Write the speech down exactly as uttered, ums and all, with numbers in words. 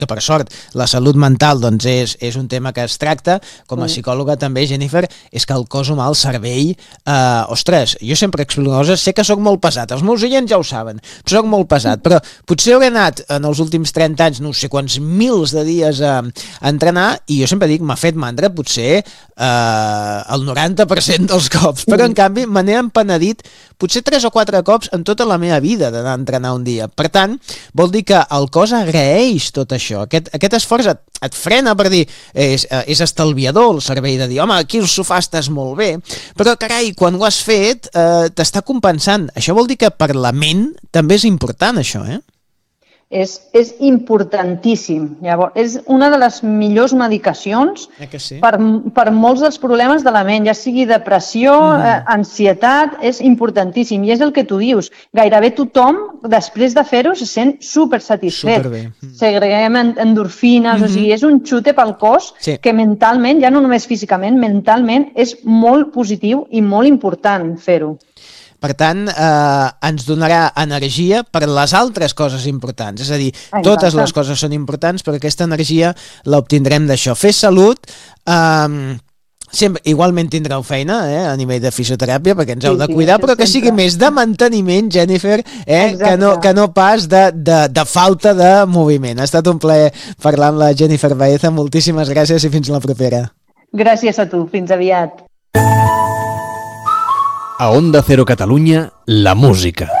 que per sort la salut mental doncs, és, és un tema que es tracta, com a psicòloga també, Jennifer, és que el cos humà, el cervell, eh, ostres, jo sempre explico coses, sé que sóc molt pesat, els meus oients ja ho saben, sóc molt pesat, però potser hauré anat en els últims trenta anys, no sé quants mils de dies a, a entrenar, i jo sempre dic, m'ha fet mandra potser eh, el noranta per cent dels cops, però en canvi me n'he empenedit potser tres o quatre cops en tota la meva vida d'anar a entrenar un dia. Per tant, vol dir que el cos agraeix tot això. Aquest, aquest esforç et, et frena per dir, és, és estalviador el servei de dir, home, aquí al sofà estàs molt bé, però carai, quan ho has fet eh, t'està compensant. Això vol dir que per la ment també és important això, eh? És, és importantíssim. Llavors, és una de les millors medicacions eh que sí? per, per molts dels problemes de la ment, ja sigui depressió, mm. eh, ansietat, és importantíssim. I és el que tu dius. Gairebé tothom, després de fer-ho, se sent super satisfet. Superbé. Mm. Segreguem endorfines, mm-hmm. o sigui, és un xute pel cos sí. que mentalment, ja no només físicament, mentalment és molt positiu i molt important fer-ho. Per tant, eh, ens donarà energia per les altres coses importants. És a dir, Exacte. Totes les coses són importants, però aquesta energia l'obtindrem d'això. Fer salut, eh, sempre, igualment tindreu feina eh, a nivell de fisioteràpia, perquè ens heu de cuidar, sí, sí, però que sigui més de manteniment, Jennifer, eh, que, no, que no pas de, de, de falta de moviment. Ha estat un plaer parlar amb la Jennifer Baeza. Moltíssimes gràcies i fins la propera. Gràcies a tu. Fins aviat. A Onda Cero Catalunya, la música.